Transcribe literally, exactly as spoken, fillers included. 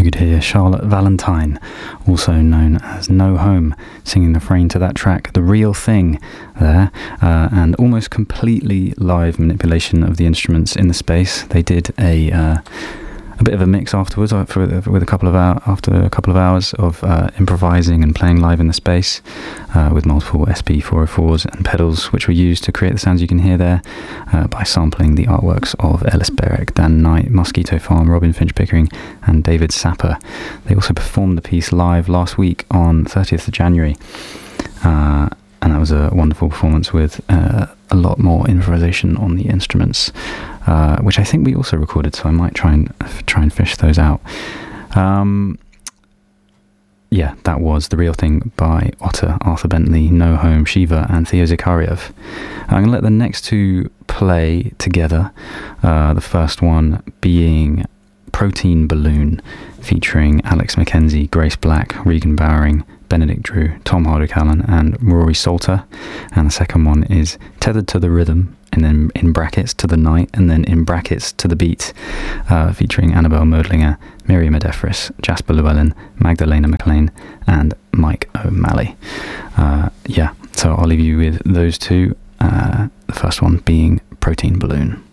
You could hear Charlotte Valentine, also known as No Home, singing the refrain to that track, The Real Thing, there, uh, and almost completely live manipulation of the instruments in the space. They did a uh, a bit of a mix afterwards, for, with a couple of hour, after a couple of hours of uh, improvising and playing live in the space, uh, with multiple S P four oh fours and pedals, which were used to create the sounds you can hear there, uh, by sampling the artworks of Ellis Berwick, Dan Knight, Mosquito Farm, Robin Finch Pickering, and David Sapper. They also performed the piece live last week on thirtieth of January, uh, and that was a wonderful performance with uh, a lot more improvisation on the instruments, uh, which I think we also recorded, so I might try and f- try and fish those out. Um, yeah, that was The Real Thing by Otter, Arthur Bentley, No Home, Shiva, and Theo Zakhariev. I'm going to let the next two play together, uh, the first one being Protein Balloon, featuring Alex McKenzie, Grace Black, Regan Bowering, Benedict Drew, Tom Hardwick Allen, and Rory Salter. And the second one is Tethered to the Rhythm, and then in brackets to the night, and then in brackets to the beat, uh, featuring Annabelle Modlinger, Miriam Adefris, Jasper Llewellyn, Magdalena McLean, and Mike O'Malley. Uh, yeah, so I'll leave you with those two, uh, the first one being Protein Balloon.